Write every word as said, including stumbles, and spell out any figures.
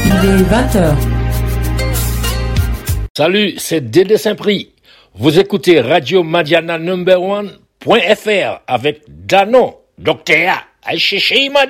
Il est vingt heures. Salut, c'est Dédé Saint-Prix. Vous écoutez Radio Madiana Number One point F R avec Dano, Docteur A. Aïe, chichi, m'a